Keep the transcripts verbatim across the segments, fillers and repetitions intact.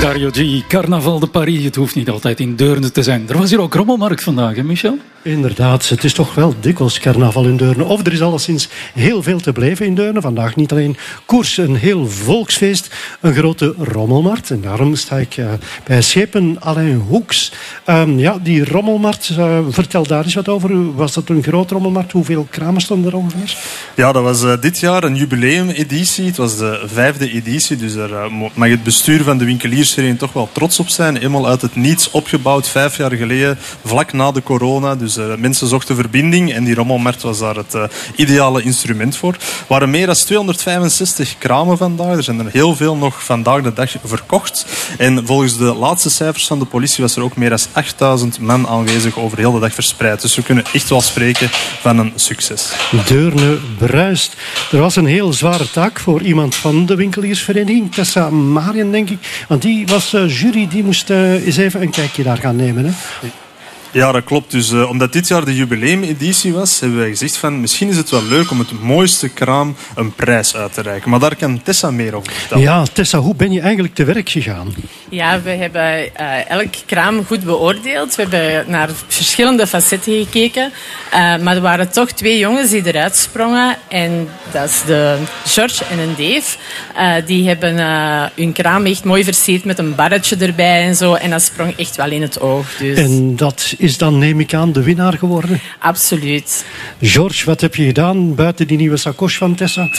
Dario G, Carnaval de Paris. Het hoeft niet altijd in Deurne te zijn. Er was hier ook rommelmarkt vandaag, hè Michel? Inderdaad, het is toch wel dikwijls carnaval in Deurne. Of er is alleszins heel veel te beleven in Deurne. Vandaag niet alleen koers, een heel volksfeest, een grote rommelmarkt. En daarom sta ik uh, bij schepen Alain Hoeks. Um, ja, die rommelmarkt, uh, vertel daar eens wat over. Was dat een grote rommelmarkt? Hoeveel kramen stonden er ongeveer? Ja, dat was uh, dit jaar een jubileumeditie. Het was de vijfde editie, dus daar uh, mag het bestuur van de winkeliersvereniging toch wel trots op zijn. Eenmaal uit het niets opgebouwd, vijf jaar geleden, vlak na de corona. Dus uh, mensen zochten verbinding en die rommelmarkt was daar het uh, ideale instrument voor. Er waren meer dan tweehonderdvijfenzestig kramen vandaag. Er zijn er heel veel nog vandaag de dag verkocht. En volgens de laatste cijfers van de politie was er ook meer dan achttduizend man aanwezig over heel de dag verspreid. Dus we kunnen echt wel spreken van een succes. Deurne bruist. Er was een heel zware taak voor iemand van de winkeliersvereniging, Tessa Marien, denk ik. Want die was uh, jury, die moest uh, eens even een kijkje daar gaan nemen. Hè? Ja, dat klopt. Dus uh, omdat dit jaar de jubileumeditie was, hebben wij gezegd van misschien is het wel leuk om het mooiste kraam een prijs uit te reiken. Maar daar kan Tessa meer over vertellen. Ja, Tessa, hoe ben je eigenlijk te werk gegaan? Ja, we hebben uh, elk kraam goed beoordeeld. We hebben naar verschillende facetten gekeken. Uh, maar er waren toch twee jongens die eruit sprongen. En dat is de George en een Dave. Uh, die hebben uh, hun kraam echt mooi versierd met een barretje erbij en zo. En dat sprong echt wel in het oog. Dus. En dat is dan, neem ik aan, de winnaar geworden? Absoluut. George, wat heb je gedaan buiten die nieuwe sacoche van Tessa?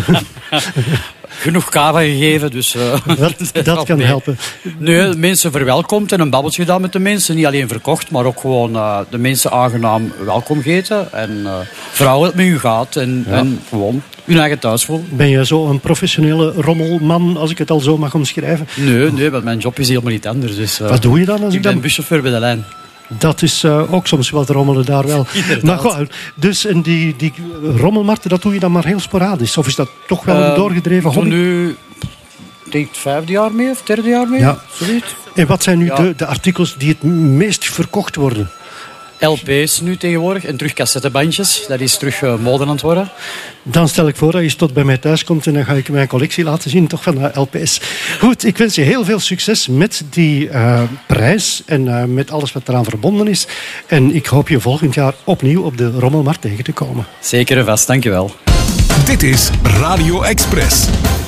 Genoeg kava gegeven, dus... Uh, dat dat kan mee. helpen. Nee, mensen verwelkomd en een babbeltje gedaan met de mensen. Niet alleen verkocht, maar ook gewoon uh, de mensen aangenaam welkom geheten. En uh, vrouwen hoe het met u gaat. En, ja. en gewoon hun eigen thuis voelen. Ben je zo een professionele rommelman, als ik het al zo mag omschrijven? Nee, nee, want mijn job is helemaal niet anders. Dus, uh, Wat doe je dan? Als ik ik dan... ben buschauffeur bij de lijn. Dat is uh, ook soms wat rommelen daar wel. Inderdaad. Maar goed, dus en die, die rommelmarkten, dat doe je dan maar heel sporadisch? Of is dat toch wel een doorgedreven uh, hobby? Nu, ik denk het vijfde jaar mee, of derde jaar mee. Ja. Zoiets. En wat zijn nu ja. de, de artikels die het meest verkocht worden? L P's nu tegenwoordig en terug cassettebandjes. Dat is terug uh, mode aan het worden. Dan stel ik voor dat je tot bij mij thuis komt en dan ga ik mijn collectie laten zien, toch van de L P's. Goed, ik wens je heel veel succes met die uh, prijs en uh, met alles wat eraan verbonden is. En ik hoop je volgend jaar opnieuw op de rommelmarkt tegen te komen. Zeker en vast, dankjewel. Dit is Radio Express.